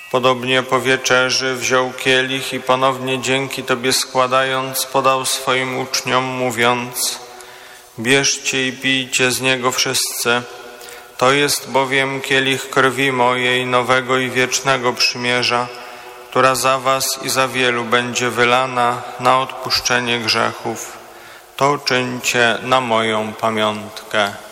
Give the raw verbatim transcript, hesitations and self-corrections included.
Podobnie po wieczerzy wziął kielich i ponownie dzięki Tobie składając podał swoim uczniom, mówiąc: bierzcie i pijcie z niego wszyscy. To jest bowiem kielich krwi mojej nowego i wiecznego przymierza, która za was i za wielu będzie wylana na odpuszczenie grzechów. To czyńcie na moją pamiątkę.